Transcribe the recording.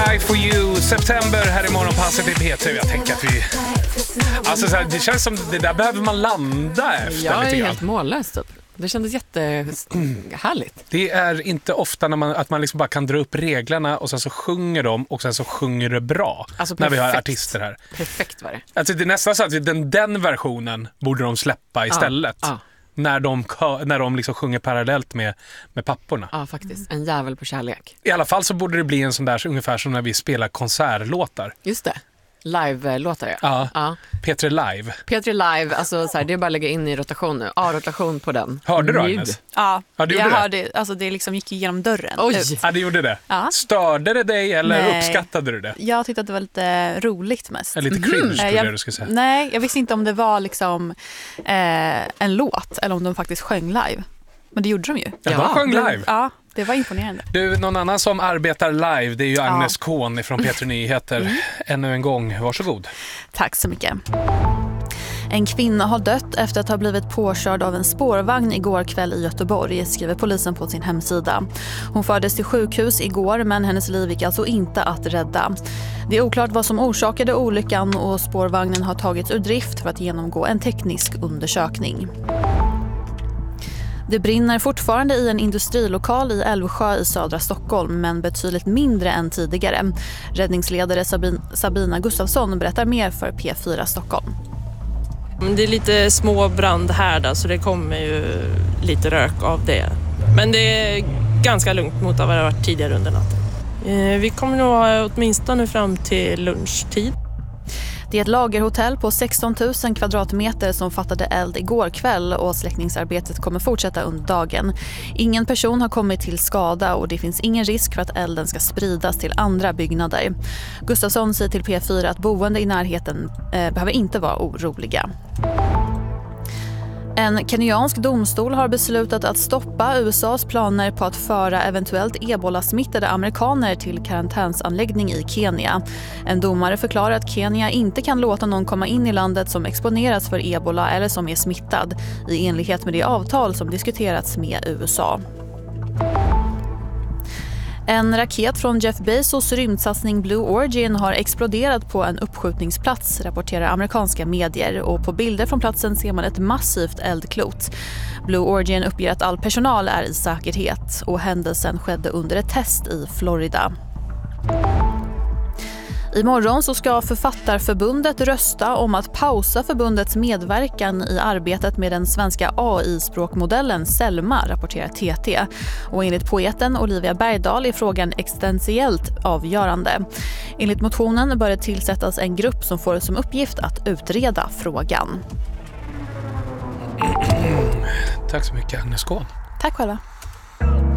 Die For You, September här i Morgonpasset i P3. Jag tänker att vi... Alltså så här, det känns som det där behöver man landa efter. Jag lite är grann. helt mållös typ. Det kändes jättehärligt. Det är inte ofta att man liksom bara kan dra upp reglerna och sen så sjunger de och sen så sjunger det bra. Alltså, när vi har artister här. Perfekt var det. Alltså det är nästan så att den versionen borde de släppa istället. När de liksom sjunger parallellt med papporna. Ja, faktiskt. En jävel på kärlek. I alla fall så borde det bli en sån där ungefär som när vi spelar konsertlåtar. Just det. Live-låtar, ja. P3 Live. P3 Live, alltså så här, det är bara att lägga in i rotation nu. rotation på den. Hörde du, Agnes? Ja, du jag gjorde hörde, alltså det liksom gick igenom dörren. Oj! Ja, det gjorde det. Ja. Störde det dig eller Nej. uppskattade du det? Jag tyckte att det var lite roligt mest. Lite cringe, tror jag du skulle säga. Nej, jag visste inte om det var liksom en låt eller om de faktiskt sjöng live. Men det gjorde de ju. Ja, de sjöng live. Ja, det var imponerande. Du, någon annan som arbetar live, det är ju Agnes Kohn från P3 Nyheter. Ännu en gång, varsågod. Tack så mycket. En kvinna har dött efter att ha blivit påkörd av en spårvagn igår kväll i Göteborg, skriver polisen på sin hemsida. Hon fördes till sjukhus igår, men hennes liv gick alltså inte att rädda. Det är oklart vad som orsakade olyckan och spårvagnen har tagits ur drift för att genomgå en teknisk undersökning. Det brinner fortfarande i en industrilokal i Älvsjö i södra Stockholm, men betydligt mindre än tidigare. Räddningsledare Sabina Gustafsson berättar mer för P4 Stockholm. Det är lite små brandhärdar så det kommer ju lite rök av det. Men det är ganska lugnt mot vad det har varit tidigare under natten. Vi kommer nog ha åtminstone fram till lunchtid. Det är ett lagerhotell på 16 000 kvadratmeter som fattade eld igår kväll och släckningsarbetet kommer fortsätta under dagen. Ingen person har kommit till skada och det finns ingen risk för att elden ska spridas till andra byggnader. Gustafsson säger till P4 att boende i närheten behöver inte vara oroliga. En kenyansk domstol har beslutat att stoppa USAs planer på att föra eventuellt ebola-smittade amerikaner till karantänsanläggning i Kenya. En domare förklarar att Kenya inte kan låta någon komma in i landet som exponeras för ebola eller som är smittad, i enlighet med det avtal som diskuterats med USA. En raket från Jeff Bezos rymdsatsning Blue Origin har exploderat på en uppskjutningsplats, rapporterar amerikanska medier, och på bilder från platsen ser man ett massivt eldklot. Blue Origin uppger att all personal är i säkerhet och händelsen skedde under ett test i Florida. Imorgon så ska Författarförbundet rösta om att pausa förbundets medverkan i arbetet med den svenska AI-språkmodellen Selma, rapporterar TT. Och enligt poeten Olivia Bergdahl är frågan existentiellt avgörande. Enligt motionen bör det tillsättas en grupp som får som uppgift att utreda frågan. Tack så mycket, Agnes Kohn. Tack själva.